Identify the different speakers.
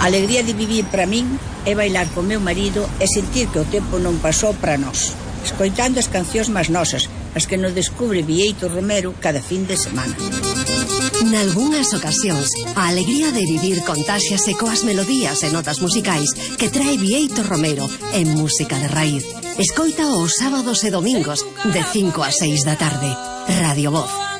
Speaker 1: A alegría de vivir para min é bailar co meu marido e sentir que o tempo non pasou para nós, escoitando as cancións máis nosas, as que nos descubre Bieito Romero cada fin de semana.
Speaker 2: Nalgúnas ocasións, a alegría de vivir contáxiase coas melodías e notas musicais que trae Bieito Romero en Música de Raíz. Escoita os sábados e domingos de 5 a 6 da tarde. Radio Voz.